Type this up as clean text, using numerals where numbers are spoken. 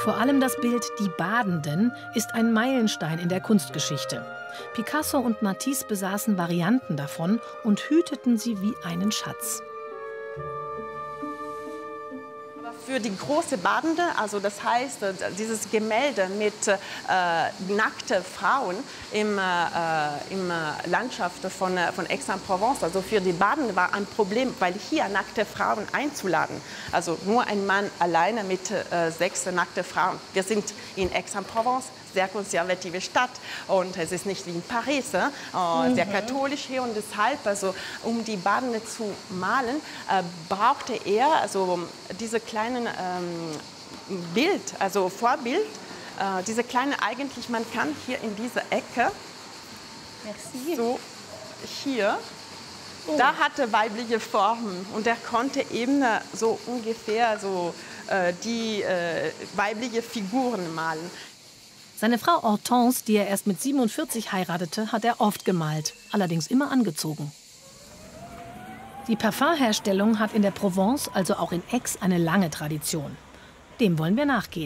Vor allem das Bild Die Badenden ist ein Meilenstein in der Kunstgeschichte. Picasso und Matisse besaßen Varianten davon und hüteten sie wie einen Schatz. Für die große Badende, also das heißt, dieses Gemälde mit nackten Frauen im Landschaft von Aix-en-Provence, also für die Badende war ein Problem, weil hier nackte Frauen einzuladen. Also nur ein Mann alleine mit 6 nackten Frauen. Wir sind in Aix-en-Provence, sehr konservative Stadt, und es ist nicht wie in Paris, sehr katholisch hier, und deshalb, also um die Badende zu malen, brauchte er also diese kleinen Bild, also Vorbild, diese kleine, eigentlich, man kann hier in dieser Ecke, merci, so hier, da hatte weibliche Formen, und er konnte eben so ungefähr so die weibliche Figuren malen. Seine Frau Hortense, die er erst mit 47 heiratete, hat er oft gemalt, allerdings immer angezogen. Die Parfumherstellung hat in der Provence, also auch in Aix, eine lange Tradition. Dem wollen wir nachgehen.